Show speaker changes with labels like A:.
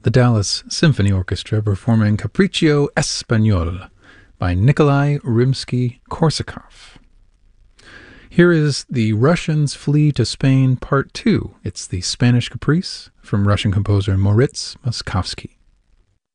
A: the Dallas Symphony Orchestra performing Capriccio Espagnol by Nikolai Rimsky-Korsakov. Here is The Russians Flee to Spain Part 2. It's the Spanish Caprice from Russian composer Moritz Moszkowski.